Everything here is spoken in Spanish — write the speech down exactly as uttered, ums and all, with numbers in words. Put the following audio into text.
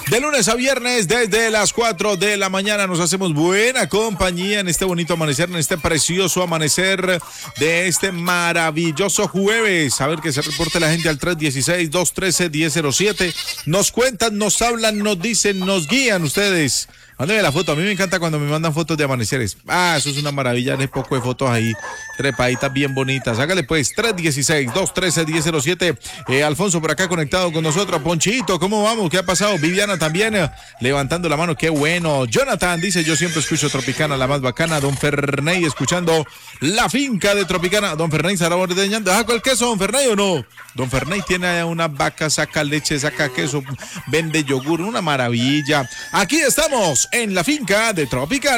De lunes a viernes, desde las cuatro de la mañana, nos hacemos buena compañía en este bonito amanecer, en este precioso amanecer de este maravilloso jueves. A ver que se reporte la gente al tres uno seis, dos uno tres, uno cero cero siete. Nos cuentan, nos hablan, nos dicen, nos guían ustedes. Mándeme la foto. A mí me encanta cuando me mandan fotos de amaneceres. Ah, eso es una maravilla. Hay poco de fotos ahí, trepaditas bien bonitas. Hágale pues, tres uno seis, dos uno tres, uno cero cero siete. Eh, Alfonso por acá conectado con nosotros. Ponchito, ¿cómo vamos? ¿Qué ha pasado? Viviana también eh, levantando la mano. Qué bueno. Jonathan dice, yo siempre escucho Tropicana, la más bacana. Don Ferney escuchando La Finca de Tropicana. Don Ferney se hará ordeñando. ¿Ah, cuál queso, don Ferney, o no? Don Ferney tiene una vaca, saca leche, saca queso, vende yogur. Una maravilla. Aquí estamos en La Finca de Tropicana.